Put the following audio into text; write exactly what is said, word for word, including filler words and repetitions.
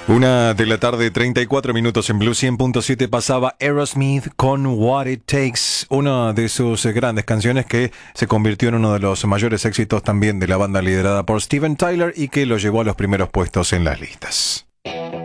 Una de la tarde, treinta y cuatro minutos en Blue cien punto siete pasaba Aerosmith con What It Takes, una de sus grandes canciones que se convirtió en uno de los mayores éxitos también de la banda liderada por Steven Tyler y que lo llevó a los primeros puestos en las listas.